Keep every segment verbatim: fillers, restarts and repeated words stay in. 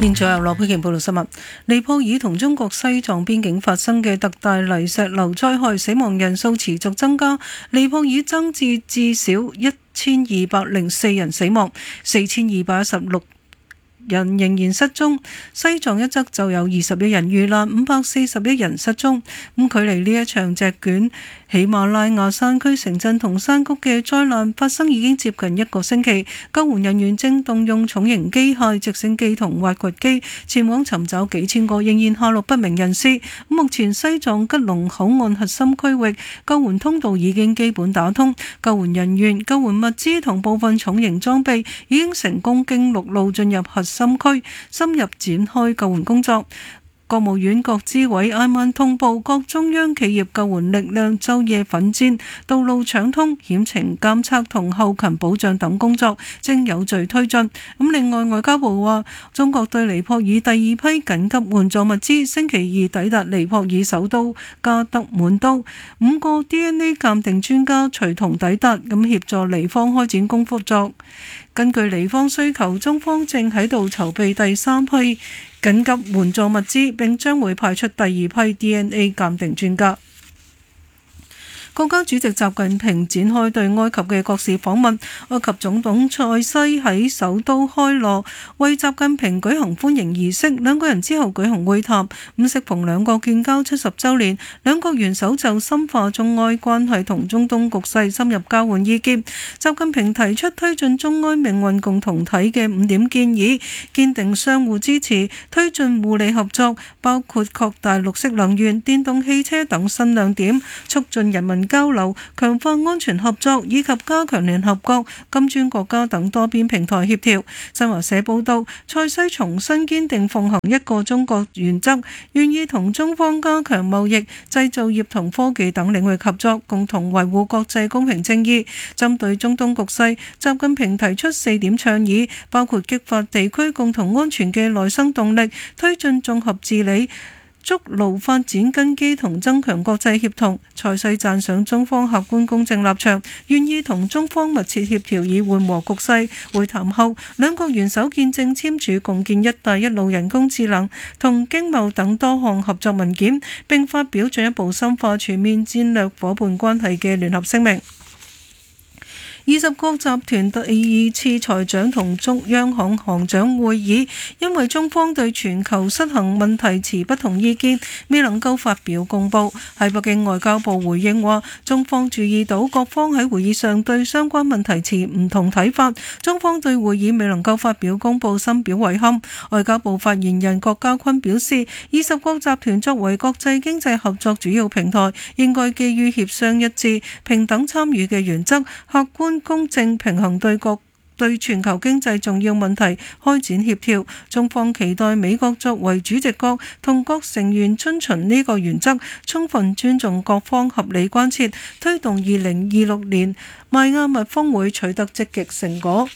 現在由羅佩瓊報道新聞。尼泊爾同中國西藏邊境發生嘅特大泥石流災害，死亡人數持續增加，尼泊爾增至至少一千二百零四人死亡，四千二百一十六人仍然失蹤，西藏一側就有二十一人遇難，五百四十一人失蹤。咁距離呢一場席捲喜馬拉雅山區城鎮同山谷嘅災難發生已經接近一個星期，救援人員正動用重型機械、直升機同挖掘機前往尋找幾千個仍然下落不明人士。目前西藏吉隆口岸核心區域救援通道已經基本打通，救援人員、救援物資同部分重型裝備已經成功經陸路進入核心區，深入展開救援工作。國務院各支委挨晚通報，各中央企業救援力量晝夜奮戰，道路暢通、險情監測同後勤保障等工作正有序推進。咁另外，外交部話，中國對尼泊爾第二批緊急援助物資星期二抵達尼泊爾首都加德滿都，五個 D N A 鑑定專家隨同抵達，咁協助尼方開展工作。根據尼方需求，中方正喺度籌備第三批緊急援助物資，並將會派出第二批 D N A 鑑定專家。國家主席習近平展開對埃及嘅國事訪問，埃及總統塞西喺首都開羅為習近平舉行歡迎儀式，兩個人之後舉行會談。咁適逢兩國建交七十週年，兩國元首就深化中埃關係同中東局勢深入交換意見。習近平提出推進中埃命運共同體嘅五點建議，堅定相互支持，推進互利合作，包括擴大綠色能源、電動汽車等新亮點，促進人民交流，強化安全合作，以及加強聯合國、金磚國家等多邊平台協調。新華社報道，塞西重新堅定奉行一個中國原則，願意同中方加強貿易、製造業同科技等領域合作，共同維護國際公平正義。針對中東局勢，習近平提出四點倡議，包括激發地區共同安全嘅內生動力，推進綜合治理，築牢發展根基同增強國際協同。塞西讚賞中方客觀公正立場，願意同中方密切協調以緩和局勢。會談後，兩國元首見證簽署共建一帶一路人工智能同經貿等多項合作文件，並發表進一步深化全面戰略夥伴關係嘅聯合聲明。二十國集團第二次財長同中央行行長會議，因為中方對全球失衡問題持不同意見，未能夠發表公佈。喺北京外交部回應話，中方注意到各方喺會議上對相關問題持唔同睇法，中方對會議未能夠發表公佈深表遺憾。外交部發言人郭家坤表示，二十國集團作為國際經濟合作主要平台，應該基於協商一致、平等參與嘅原則，客觀公正平衡對各對全球經濟重要問題開展協調。中方期待美國作為主席國同各成員遵循呢個原則，充分尊重各方合理關切，推動二零二六年邁阿密峰會取得積極成果。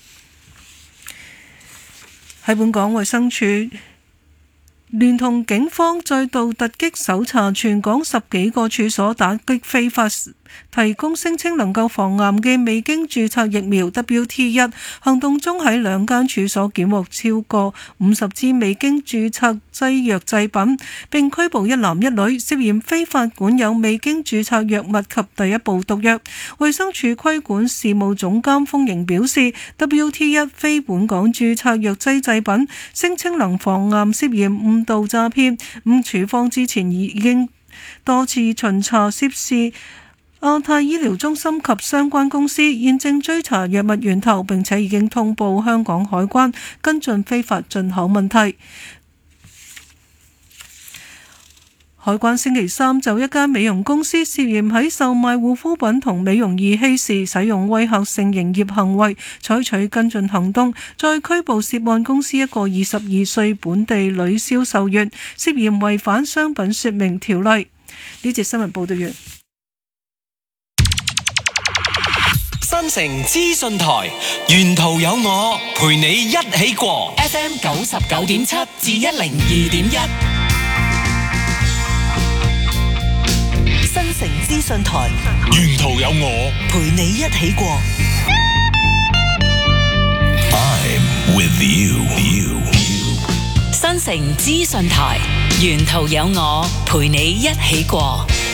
喺本港衛生署聯同警方再度突擊搜查全港十幾個處所，打擊非法提供聲稱能夠防癌嘅未經註冊疫苗 W T 一。行動中喺兩間處所檢獲超過五十支未經註冊劑藥製品，並拘捕一男一女，涉嫌非法管有未經註冊藥物及第一步毒藥。衛生署規管事務總監豐盈表示， W T 一非本港註冊藥劑製品，聲稱能防癌，涉嫌誤導詐騙。咁處方之前已經多次巡查涉事亞太醫療中心及相關公司，現正追查藥物源頭，並且已經通報香港海關跟進非法進口問題。海關星期三就一間美容公司涉嫌喺售賣護膚品同美容儀器時使用威嚇性營業行為，採取跟進行動，再拘捕涉案公司一個二十二歲本地女銷售員，涉嫌違反商品說明條例。呢節新聞報道完。 新城資訊台，沿途有我陪你一起過 F M 九十九點七至一零二點一。新城資訊台，沿途有我陪你一起過 I'm with you, you, you. 新新城資訊台，沿途有我陪你一起過。